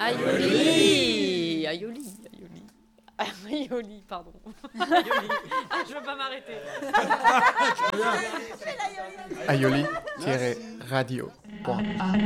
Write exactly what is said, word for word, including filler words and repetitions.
Aioli. Aioli. Aioli. Aioli, pardon. Aioli. Ah, je veux pas m'arrêter. Aioli-radio.